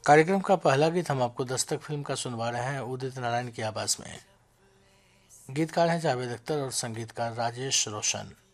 कार्यक्रम का पहला गीत हम आपको दस्तक फिल्म का सुनवा रहे हैं उदित नारायण की आवाज में। गीतकार हैं जावेद अख्तर और संगीतकार राजेश रोशन।